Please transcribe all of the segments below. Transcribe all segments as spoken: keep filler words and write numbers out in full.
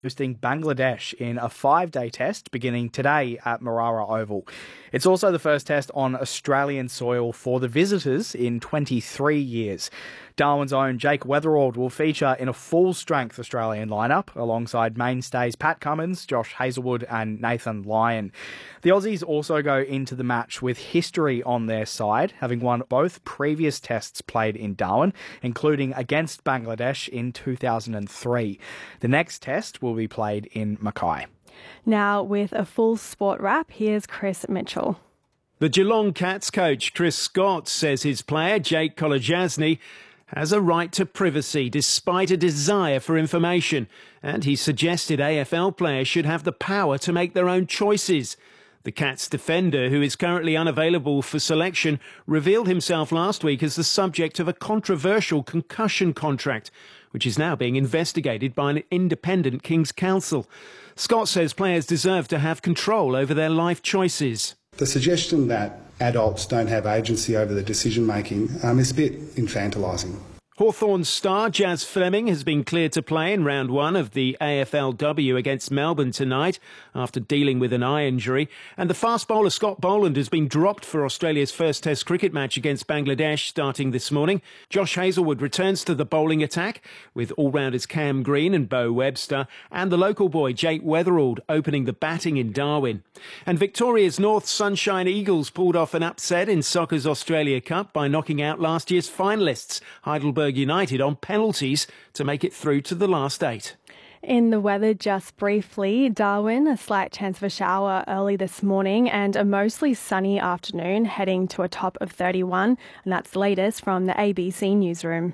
hosting Bangladesh in a five-day test beginning today at Marara Oval. It's also the first test on Australian soil for the visitors in twenty-three years. Darwin's own Jake Weatherald will feature in a full-strength Australian lineup alongside mainstays Pat Cummins, Josh Hazlewood and Nathan Lyon. The Aussies also go into the match with history on their side, having won both previous tests played in Darwin, including against Bangladesh in two thousand three. The next test will be played in Mackay. Now, with a full sport wrap, here's Chris Mitchell. The Geelong Cats coach Chris Scott says his player Jake Kolodjasny has a right to privacy despite a desire for information, and he suggested A F L players should have the power to make their own choices. The Cats defender, who is currently unavailable for selection, revealed himself last week as the subject of a controversial concussion contract, which is now being investigated by an independent King's Counsel. Scott says players deserve to have control over their life choices. The suggestion that adults don't have agency over the decision-making um, is a bit infantilising. Hawthorn star Jazz Fleming has been cleared to play in round one of the A F L W against Melbourne tonight after dealing with an eye injury. And the fast bowler Scott Boland has been dropped for Australia's first Test cricket match against Bangladesh starting this morning. Josh Hazlewood returns to the bowling attack with all-rounders Cam Green and Beau Webster and the local boy Jake Weatherald opening the batting in Darwin. And Victoria's North Sunshine Eagles pulled off an upset in soccer's Australia Cup by knocking out last year's finalists, Heidelberg United, on penalties to make it through to the last eight. In the weather, just briefly, Darwin, a slight chance of a shower early this morning and a mostly sunny afternoon, heading to a top of thirty-one. And that's the latest from the A B C newsroom.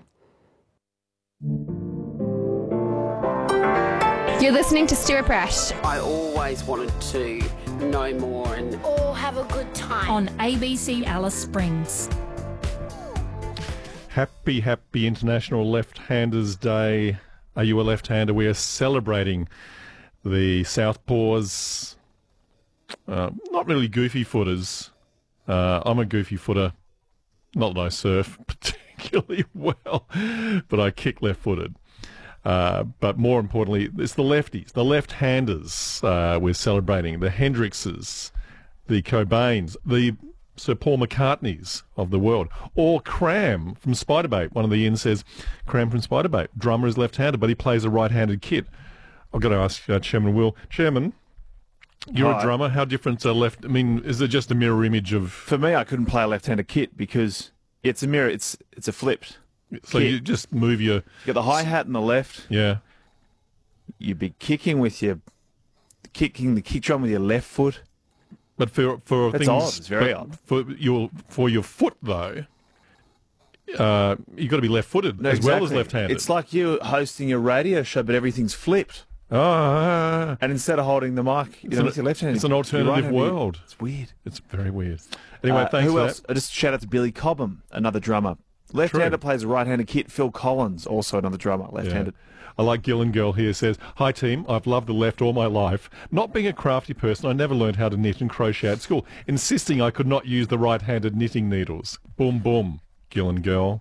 You're listening to Stuart Brash. I always wanted to know more and or have a good time on A B C Alice Springs. Happy, happy International Left-Handers Day. Are you a left-hander? We are celebrating the Southpaws, uh, not really goofy footers. Uh, I'm a goofy footer. Not that I surf particularly well, but I kick left-footed. Uh, but more importantly, it's the lefties, the left-handers uh, we're celebrating, the Hendrixes, the Cobains, the Sir Paul McCartneys of the world, or Cram from Spiderbait. One of the ins says, Cram from Spiderbait, drummer is left-handed, but he plays a right-handed kit. I've got to ask uh, Chairman Will. Chairman, you're Hi. a drummer. How different are left? I mean, is it just a mirror image of? For me, I couldn't play a left-handed kit because it's a mirror. It's it's a flipped. So kit. You just move your. You got the hi hat on the left. Yeah. You'd be kicking with your kicking the kick drum with your left foot. But for for That's things, odd. It's very odd. For your for your foot though, uh, you've got to be left-footed no, as exactly. well as left-handed. It's like you hosting a radio show, but everything's flipped. Ah, and instead of holding the mic, you know, with your left hand, it's an alternative world. It's weird. It's very weird. Anyway, uh, thanks who for else? that. I just shout out to Billy Cobham, another drummer. Left-hander plays a right-handed kit. Phil Collins, also another drummer, left-handed. Yeah. I like Gillen Girl here says, hi team, I've loved the left all my life. Not being a crafty person, I never learned how to knit and crochet at school, insisting I could not use the right-handed knitting needles. Boom, boom, Gillen Girl.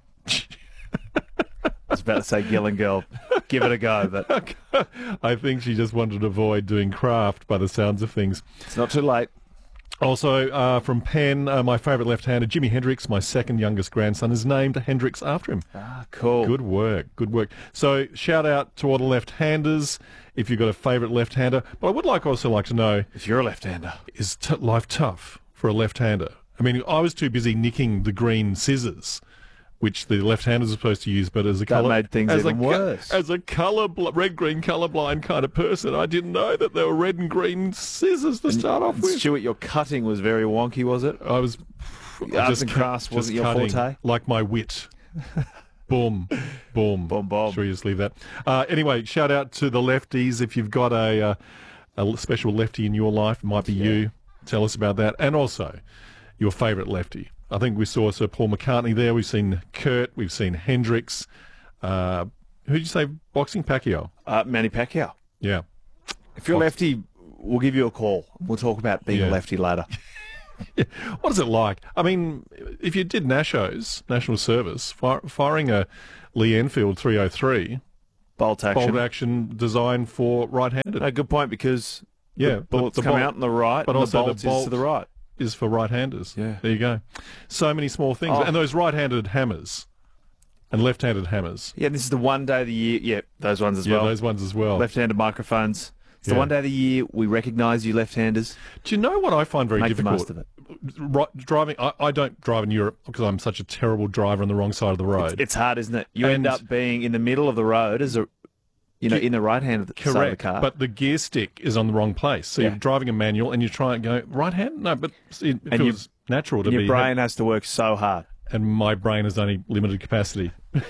I was about to say Gillen Girl. Give it a go, but I think she just wanted to avoid doing craft by the sounds of things. It's not too late. Also, uh, from Penn, uh, my favourite left-hander, Jimi Hendrix, my second youngest grandson, is named Hendrix after him. Ah, cool. Good work, good work. So, shout out to all the left-handers, if you've got a favourite left-hander. But I would like also like to know... If you're a left-hander. Is t- life tough for a left-hander? I mean, I was too busy nicking the green scissors, which the left-handers are supposed to use, but as a that colour... made things as even a, worse. As a colour, red-green colourblind kind of person, I didn't know that there were red and green scissors to and, start off with. Stuart, your cutting was very wonky, was it? I was... Arts just and crafts wasn't your cutting, forte? Like my wit. Boom, boom. Boom, boom. Should we just leave that? Uh, anyway, shout out to the lefties. If you've got a, uh, a special lefty in your life, it might be yeah. you. Tell us about that. And also, your favourite lefty. I think we saw Sir Paul McCartney there. We've seen Kurt. We've seen Hendrix. Uh, who did you say? Boxing? Pacquiao? Uh, Manny Pacquiao. Yeah. If you're a lefty, we'll give you a call. We'll talk about being yeah. a lefty later. Yeah. What is it like? I mean, if you did Nashos, National Service, fire, firing a Lee Enfield three oh three, Bolt action. bolt action designed for right-handed. A good point, because yeah, the bullets the, the come bolt, out on the right, but and also the bolt, the bolt is to the right. Is for right-handers. Yeah. There you go. So many small things. Oh. And those right-handed hammers and left-handed hammers. Yeah, this is the one day of the year. Yeah, those ones as yeah, well. those ones as well. Left-handed microphones. It's Yeah. the one day of the year we recognise you left-handers. Do you know what I find very Make difficult? the most of it. Right, driving. I, I don't drive in Europe because I'm such a terrible driver on the wrong side of the road. It's, it's hard, isn't it? You And- end up being in the middle of the road as a, you know, Ge- in the right hand of the Correct, side of the car. but the gear stick is on the wrong place. So Yeah. you're driving a manual and you try and go right hand. No, but it, And it you- was natural to and your be. brain has to work so hard. and my brain has only limited capacity.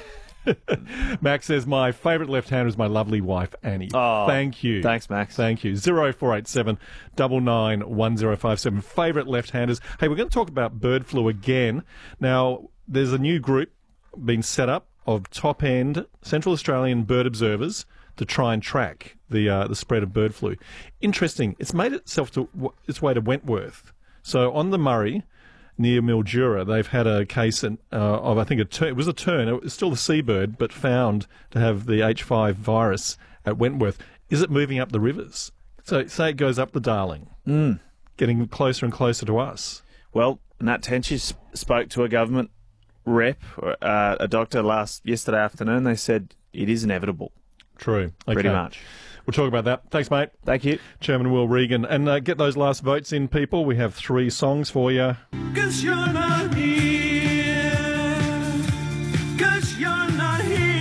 Max says, my favourite left-hander is my lovely wife, Annie. Oh, Thank you. thanks, Max. Thank you. zero four eight seven nine nine one zero five seven. Favourite left-handers. Hey, we're going to talk about bird flu again. Now, there's a new group being set up of top-end Central Australian bird observers to try and track the uh, the spread of bird flu. Interesting. It's made itself to its way to Wentworth. So on the Murray, near Mildura, they've had a case in, uh, of, I think, a ter- it was a tern. It was still a seabird, but found to have the H five virus at Wentworth. Is it moving up the rivers? So say it goes up the Darling, Mm. getting closer and closer to us. Well, Nat Tenchi sp- spoke to a government rep, uh, a doctor, last yesterday afternoon. They said it is inevitable. True. Okay. Pretty much. We'll talk about that. Thanks, mate. Thank you. Chairman Will Regan. And uh, get those last votes in, people. We have three songs for you. 'Cause you're not here. 'Cause you're not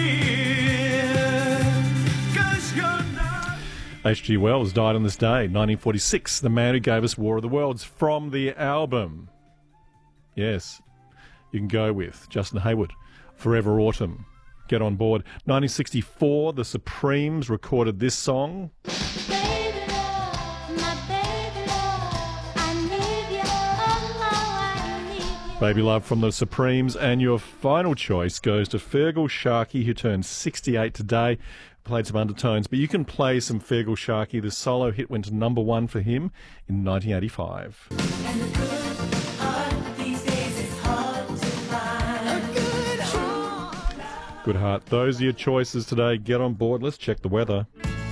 here. 'Cause you're not. H G Wells died on this day, nineteen forty-six. The man who gave us War of the Worlds, from the album. Yes, you can go with Justin Hayward, Forever Autumn. Get on board. nineteen sixty-four, the Supremes recorded this song. Baby love, my baby love, I need you, oh, I need you. Baby Love from the Supremes. And your final choice goes to Fergal Sharkey, who turned sixty-eight today. Played some undertones, but you can play some Fergal Sharkey. The solo hit went to number one for him in nineteen eighty-five. And a good heart these days is hard to find. A good heart. Good heart. Those are your choices today. Get on board. Let's check the weather.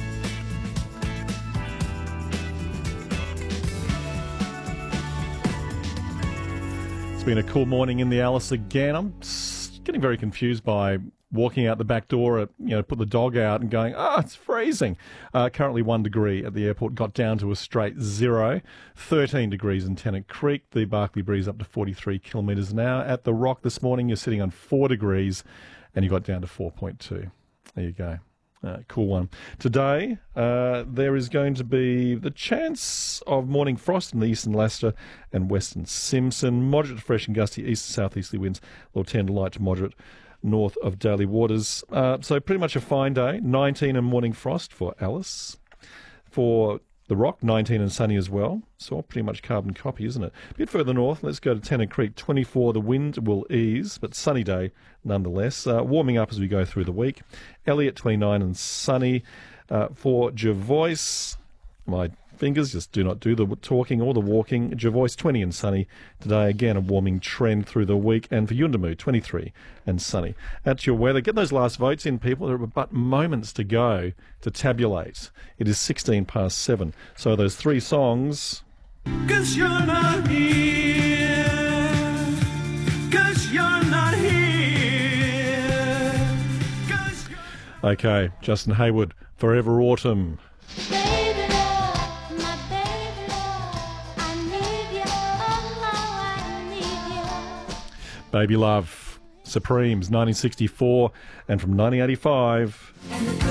It's been a cool morning in the Alice again. I'm s- getting very confused by walking out the back door, at, you know, put the dog out and going, ah, oh, it's freezing. Uh, currently one degree at the airport, got down to a straight zero. thirteen degrees in Tennant Creek. The Barclay breeze up to forty-three kilometres an hour. At the Rock this morning, you're sitting on four degrees and you got down to four point two. There you go. Uh, cool one. Today, uh, there is going to be the chance of morning frost in the eastern Leicester and western Simpson. Moderate to fresh and gusty east to southeasterly winds will tend to light to moderate north of Daly Waters. Uh, so pretty much a fine day. nineteen and morning frost for Alice. For the Rock, nineteen and sunny as well. So pretty much carbon copy, isn't it? A bit further north, let's go to Tennant Creek. twenty-four, the wind will ease, but sunny day nonetheless. Uh, warming up as we go through the week. Elliot, twenty-nine and sunny. Uh, for Jervois, my fingers just do not do the talking or the walking. Jervois, twenty and sunny. Today, again, a warming trend through the week. And for Yuendamu, twenty-three and sunny. That's your weather. Get those last votes in, people. There are but moments to go to tabulate. It is sixteen past seven. So those three songs... 'Cause you're not here. 'Cause you're not here. 'Cause you're... Okay, Justin Hayward, Forever Autumn. Baby love, my baby love, I need you, oh, I need you. Baby Love, Supremes, nineteen sixty-four, and from nineteen eighty-five... And the good